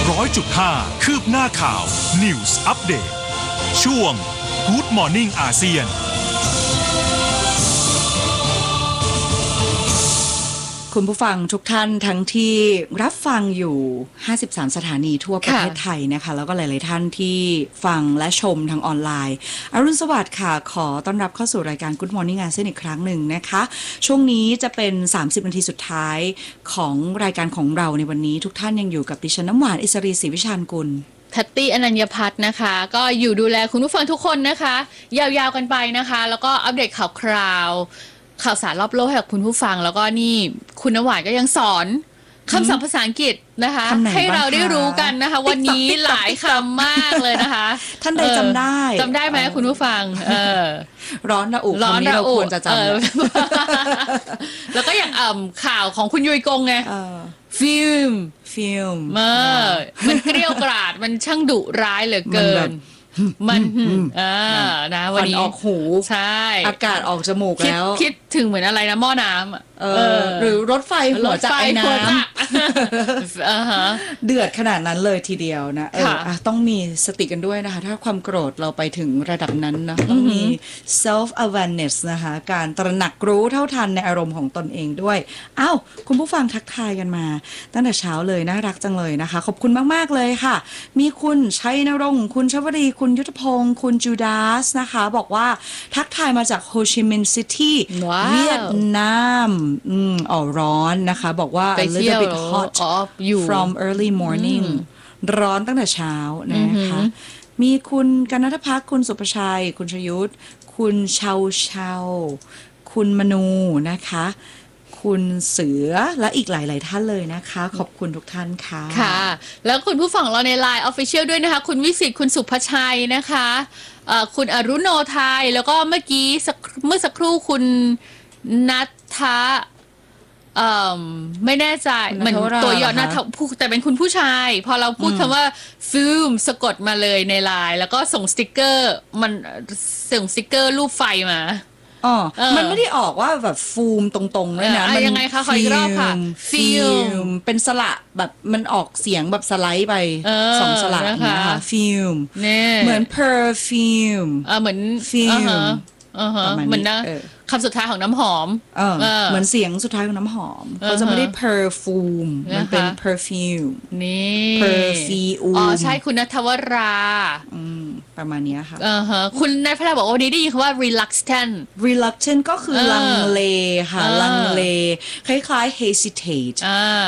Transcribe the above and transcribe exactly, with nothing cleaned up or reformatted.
ร้อยจุดห้า คืบหน้าข่าว News Update ช่วง Good Morning อาเซียนคุณผู้ฟังทุกท่านทั้งที่รับฟังอยู่ห้าสิบสามสถานีทั่วประเทศไทยนะคะแล้วก็หลายๆท่านที่ฟังและชมทางออนไลน์อรุณสวัสดิ์ค่ะขอต้อนรับเข้าสู่รายการ Good Morning อาเซียนอีกครั้งหนึ่งนะคะช่วงนี้จะเป็นสามสิบนาทีสุดท้ายของรายการของเราในวันนี้ทุกท่านยังอยู่กับดิฉันน้ำหวานอิสรีศรีวิชาญกุลแพตตี้อนัญญพัฒน์นะคะก็อยู่ดูแลคุณผู้ฟังทุกคนนะคะยาวๆกันไปนะคะแล้วก็อัปเดตข่าวคราวข่าวสารรอบโลกให้กับคุณผู้ฟังแล้วก็นี่คุณน้ำหวานก็ยังสอนคำศัพท์ภาษาอังกฤษนะคะให้เราได้รู้กันนะคะวันนี้หลายคำมากเลยนะคะท่านใดจำได้จำได้ไหมคุณผู้ฟังเออร้อนระอุร้อนระอุควรจะจำแล้วก็อย่างข่าวของคุณยุยกงไงฟิล์มฟิล์มมันเกรี้ยวกราดมันช่างดุร้ายเหลือเกินมันอ่านะวันนี้ออกหูใช่อากาศออกจมูกแล้วคิดถึงเหมือนอะไรนะหม้อน้ำเออหรือรถไฟหัวจากไอ้น้ำเดือดขนาดนั้นเลยทีเดียวนะเออต้องมีสติกันด้วยนะคะถ้าความโกรธเราไปถึงระดับนั้นนะต้องมี self awareness นะคะการตระหนักรู้เท่าทันในอารมณ์ของตนเองด้วยอ้าวคุณผู้ฟังทักทายกันมาตั้งแต่เช้าเลยน่ารักจังเลยนะคะขอบคุณมากๆเลยค่ะมีคุณชัยนรงค์คุณชวรีคุณยุทธพงศ์คุณจูดาสนะคะบอกว่าทักทายมาจากโฮชิมินห์ซิตี้เวียดนามอืมอ๋อร้อนนะคะบอกว่า a little bit hot from early morning ร้อนตั้งแต่เช้านะคะมีคุณกนณภักดิ์คุณสุภชัยคุณชยุทธคุณเชาเชาคุณมนูนะคะคุณเสือและอีกหลายๆท่านเลยนะคะขอบคุณทุกท่านค่ะค่ะแล้วคุณผู้ฟังเราใน ไลน์ Official ด้วยนะคะคุณวิสิตคุณสุภชัยนะคะคุณอรุโนไทยแล้วก็เมื่อกี้เมื่อสักครู่คุณนัทธะไม่แน่ใจเหมือนตัวย่อนัทพูแต่เป็นคุณผู้ชายพอเราพูดคำว่าฟิล์มสะกดมาเลยใน ไลน์ แล้วก็ส่งสติกเกอร์มันส่งสติกเกอร์รูปไฟมาอ๋อมันไม่ได้ออกว่าแบบฟูมตรงๆเลยนะมันยังไงคะขออีกรอบค่ะฟิล์มเป็นสระแบบมันออกเสียงแบบสไลด์ไปสองสระนะคะฟิล์มเหมือน perfume เหมือนฟิล์มเหมือนนะคำสุดท้ายของน้ำหอมเหมือนเสียงสุดท้ายของน้ำหอมเขาจะไม่ได้ perfume มันเป็น perfume นี่ perfume อ๋อใช่คุณณัฐวราประมาณนี้ค่ะอ่าฮะคุณณัฐวราบอกว่าวันนี้ได้ยินคำว่า reluctant reluctant ก็คือลังเลค่ะลังเลคล้ายๆ hesitate